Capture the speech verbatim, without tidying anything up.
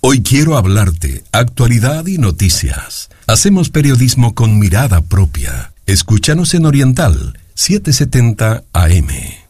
Hoy quiero hablarte, actualidad y noticias. Hacemos periodismo con mirada propia. Escúchanos en Oriental setecientos setenta A M.